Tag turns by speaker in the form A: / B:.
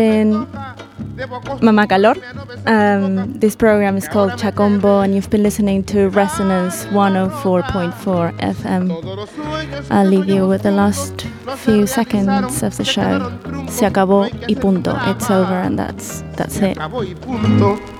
A: In Mama Calor. This program is called Chacombo, and you've been listening to Resonance 104.4 FM. I'll leave you with the last few seconds of the show. Se acabó y punto. It's over, and that's it.